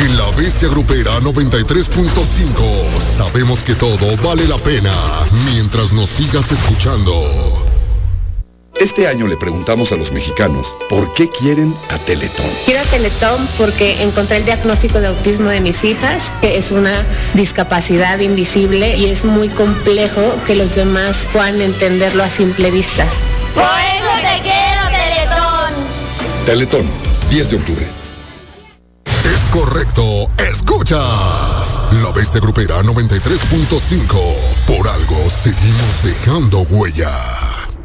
En La Bestia Grupera 93.5 sabemos que todo vale la pena mientras nos sigas escuchando. Este año le preguntamos a los mexicanos por qué quieren a Teletón. Quiero a Teletón porque encontré el diagnóstico de autismo de mis hijas, que es una discapacidad invisible y es muy complejo que los demás puedan entenderlo a simple vista. Por eso te quiero, Teletón. Teletón, 10 de octubre. Es correcto, escuchas La Bestia Grupera 93.5. Por algo seguimos dejando huella.